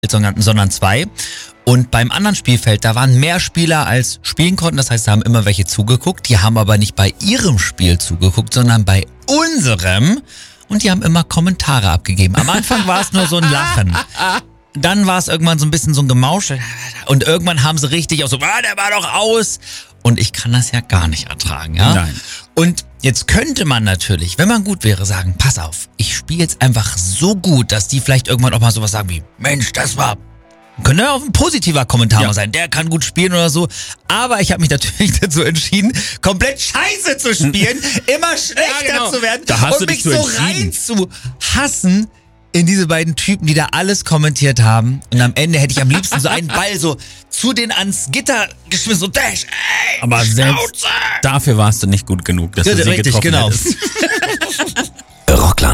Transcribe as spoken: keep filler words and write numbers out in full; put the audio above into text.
sondern, sondern zwei. Und beim anderen Spielfeld, da waren mehr Spieler als spielen konnten. Das heißt, da haben immer welche zugeguckt. Die haben aber nicht bei ihrem Spiel zugeguckt, sondern bei unserem. Und die haben immer Kommentare abgegeben. Am Anfang war es nur so ein Lachen. Dann war es irgendwann so ein bisschen so ein Gemausch. Und irgendwann haben sie richtig auch so, ah, der war doch aus. Und ich kann das ja gar nicht ertragen, ja? Nein. Und jetzt könnte man natürlich, wenn man gut wäre, sagen, pass auf, ich spiele jetzt einfach so gut, dass die vielleicht irgendwann auch mal sowas sagen wie, Mensch, das war... Könnte ja auch ein positiver Kommentar Ja. sein, der kann gut spielen oder so. Aber ich habe mich natürlich dazu entschieden, komplett scheiße zu spielen, immer schlechter Ja, genau. zu werden Da hast und du mich dich so so entschieden. rein zu hassen in diese beiden Typen, die da alles kommentiert haben. Und am Ende hätte ich am liebsten so einen Ball so zu denen ans Gitter geschmissen und Dash, ey, Aber selbst Schnauze! dafür warst du nicht gut genug, dass Ja, du sie richtig, getroffen genau. hättest. Rockland.